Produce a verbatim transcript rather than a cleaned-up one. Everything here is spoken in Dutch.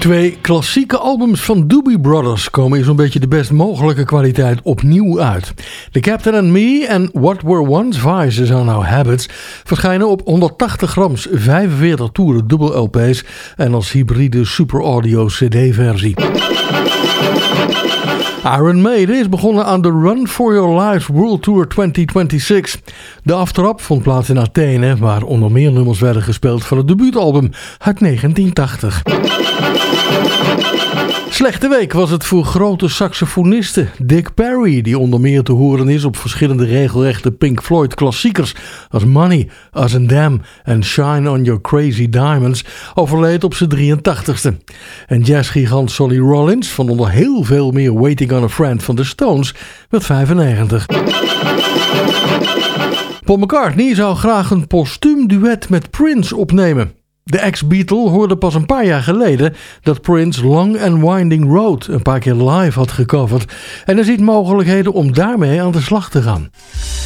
Twee klassieke albums van Doobie Brothers komen in zo'n beetje de best mogelijke kwaliteit opnieuw uit. The Captain and Me en What Were Once Vices Are Now Habits verschijnen op honderdtachtig grams, vijfenveertig toeren dubbel L P's en als hybride super audio C D-versie. Iron Maiden is begonnen aan de Run for Your Life World Tour twintig zesentwintig. De aftrap vond plaats in Athene, waar onder meer nummers werden gespeeld van het debuutalbum uit negentien tachtig. Slechte week was het voor grote saxofoniste Dick Perry, die onder meer te horen is op verschillende regelrechte Pink Floyd klassiekers als Money, Us and Them en Shine on Your Crazy Diamonds, overleed op zijn drieëntachtigste. En jazzgigant Sonny Rollins, van onder heel veel meer Waiting on a Friend van de Stones, werd vijfennegentig. Paul McCartney zou graag een postuum duet met Prince opnemen. De ex-Beatle hoorde pas een paar jaar geleden dat Prince Long and Winding Road een paar keer live had gecoverd en er ziet mogelijkheden om daarmee aan de slag te gaan.